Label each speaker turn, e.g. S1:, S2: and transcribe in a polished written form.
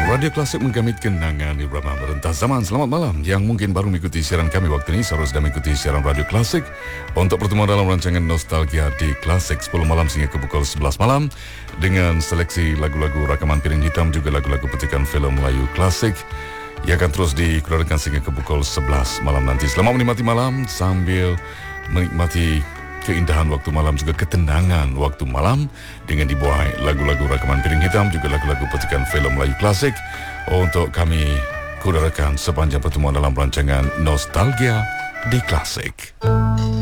S1: Radio Klasik menggamit kenangan irama merentas zaman. Selamat malam yang mungkin baru mengikuti siaran kami waktu ini. Seharusnya sedang mengikuti siaran Radio Klasik untuk pertemuan dalam rancangan Nostalgia di Klasik 10 malam sehingga ke pukul 11 malam dengan seleksi lagu-lagu rakaman piring hitam juga lagu-lagu petikan filem Melayu klasik yang akan terus dikeluarkan sehingga ke pukul 11 malam nanti. Selamat menikmati malam sambil menikmati keindahan waktu malam juga ketenangan waktu malam dengan dibuai lagu-lagu rakaman piring hitam juga lagu-lagu petikan filem Melayu klasik untuk kami kudarakan sepanjang pertemuan dalam rancangan Nostalgia di Klasik.